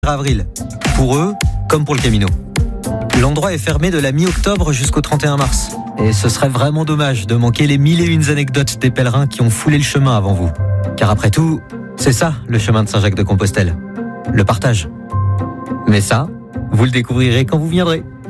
avril, pour eux comme pour le Camino. L'endroit est fermé de la mi-octobre jusqu'au 31 mars. Et ce serait vraiment dommage de manquer les 1001 anecdotes des pèlerins qui ont foulé le chemin avant vous. Car après tout, c'est ça le chemin de Saint-Jacques-de-Compostelle. Le partage. Mais ça, vous le découvrirez quand vous viendrez.